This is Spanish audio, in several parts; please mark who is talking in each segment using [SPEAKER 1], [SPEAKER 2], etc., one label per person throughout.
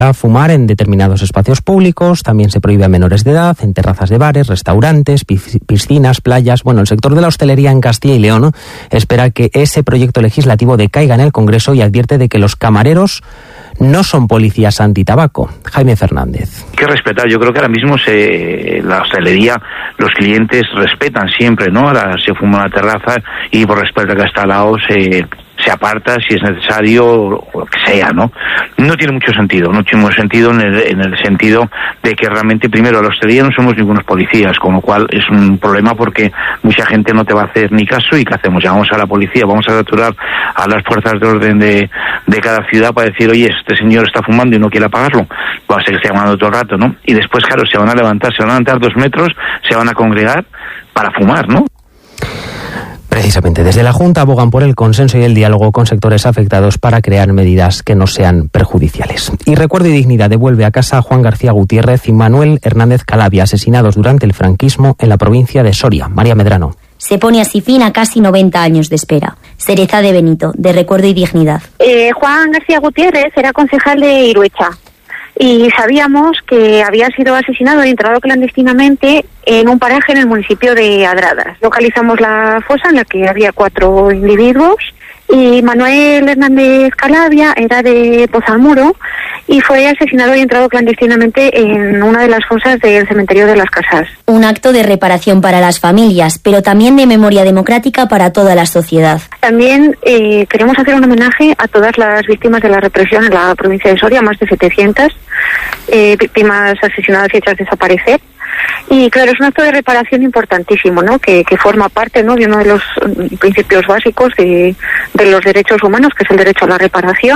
[SPEAKER 1] a fumar en determinados espacios públicos, también se prohíbe a menores de edad, en terrazas de bares, restaurantes, piscinas, playas. Bueno, el sector de la hostelería en Castilla y León espera que ese proyecto legislativo decaiga en el Congreso y advierte de que los camareros no son policías antitabaco. Jaime Fernández.
[SPEAKER 2] Hay que respetar, yo creo que ahora mismo la hostelería, los clientes respetan siempre, ¿no? Ahora se fuma en la terraza y por respeto a que está al lado se aparta si es necesario o lo que sea, ¿no? No tiene mucho sentido en el sentido de que realmente, primero, la hostelería no somos ningunos policías, con lo cual es un problema porque mucha gente no te va a hacer ni caso. ¿Y qué hacemos? Llamamos a la policía, vamos a capturar a las fuerzas de orden de cada ciudad para decir, oye, este señor está fumando y no quiere apagarlo. Va a ser que esté llamando todo el rato, ¿no? Y después, claro, se van a levantar 2 metros, se van a congregar para fumar, ¿no?
[SPEAKER 1] Precisamente, desde la Junta abogan por el consenso y el diálogo con sectores afectados para crear medidas que no sean perjudiciales. Y Recuerdo y Dignidad devuelve a casa a Juan García Gutiérrez y Manuel Hernández Calabia, asesinados durante el franquismo en la provincia de Soria. María Medrano.
[SPEAKER 3] Se pone así fin a casi 90 años de espera. Cereza de Benito, de Recuerdo y Dignidad.
[SPEAKER 4] Juan García Gutiérrez era concejal de Iruecha y sabíamos que había sido asesinado y enterrado clandestinamente en un paraje en el municipio de Adradas. Localizamos la fosa en la que había 4 individuos y Manuel Hernández Calabia era de Pozalmuro y fue asesinado y entrado clandestinamente en una de las fosas del cementerio de las Casas.
[SPEAKER 3] Un acto de reparación para las familias, pero también de memoria democrática para toda la sociedad.
[SPEAKER 4] También queremos hacer un homenaje a todas las víctimas de la represión en la provincia de Soria, más de 700 víctimas asesinadas y hechas desaparecer. Y claro, es un acto de reparación importantísimo, ¿no? Que forma parte, ¿no?, de uno de los principios básicos de los derechos humanos, que es el derecho a la reparación.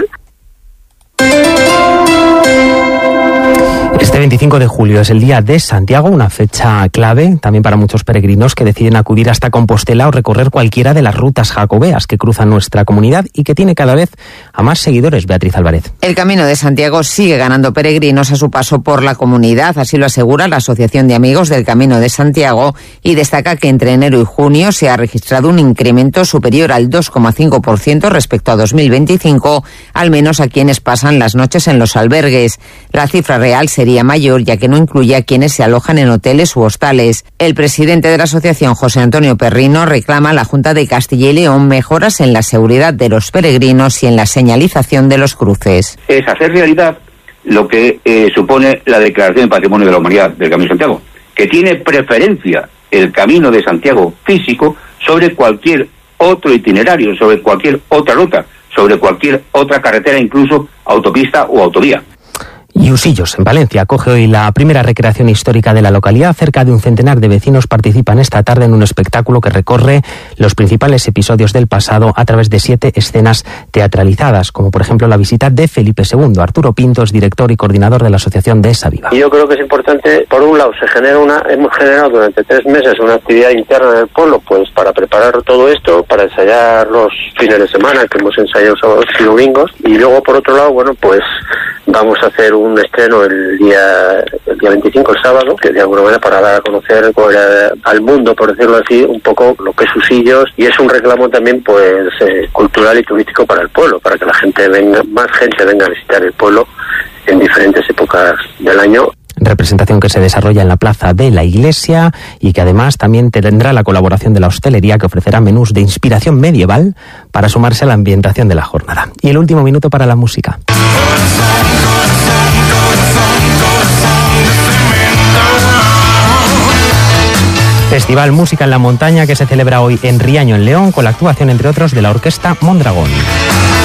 [SPEAKER 1] Este 25 de julio es el Día de Santiago, una fecha clave también para muchos peregrinos que deciden acudir hasta Compostela o recorrer cualquiera de las rutas jacobeas que cruzan nuestra comunidad y que tiene cada vez a más seguidores. Beatriz Álvarez.
[SPEAKER 5] El Camino de Santiago sigue ganando peregrinos a su paso por la comunidad, así lo asegura la Asociación de Amigos del Camino de Santiago y destaca que entre enero y junio se ha registrado un incremento superior al 2,5% respecto a 2025, al menos a quienes pasan las noches en los albergues. La cifra real sería mayor, ya que no incluye a quienes se alojan en hoteles u hostales. El presidente de la asociación, José Antonio Perrino, reclama a la Junta de Castilla y León mejoras en la seguridad de los peregrinos y en la señalización de los cruces.
[SPEAKER 6] Es hacer realidad lo que supone la Declaración de Patrimonio de la Humanidad del Camino de Santiago, que tiene preferencia el Camino de Santiago físico sobre cualquier otro itinerario, sobre cualquier otra ruta, sobre cualquier otra carretera, incluso autopista o autovía.
[SPEAKER 1] Y Usillos, en Valencia, acoge hoy la primera recreación histórica de la localidad. Cerca de un centenar de vecinos participan esta tarde en un espectáculo que recorre los principales episodios del pasado a través de 7 escenas teatralizadas, como por ejemplo la visita de Felipe II. Arturo Pinto es director y coordinador de la asociación de Esa Viva.
[SPEAKER 7] Y yo creo que es importante, por un lado, hemos generado durante 3 meses una actividad interna del pueblo, pues para preparar todo esto, para ensayar los fines de semana, que hemos ensayado sábados y domingos, y luego por otro lado, bueno, pues vamos a hacer un estreno el día 25, el sábado, que de alguna manera para dar a conocer al mundo, por decirlo así, un poco lo que es Usillos, y es un reclamo también pues cultural y turístico para el pueblo, para que más gente venga a visitar el pueblo en diferentes épocas del año.
[SPEAKER 1] Representación que se desarrolla en la plaza de la iglesia y que además también tendrá la colaboración de la hostelería, que ofrecerá menús de inspiración medieval para sumarse a la ambientación de la jornada. Y el último minuto para la música. Festival Música en la Montaña que se celebra hoy en Riaño, en León, con la actuación, entre otros, de la orquesta Mondragón.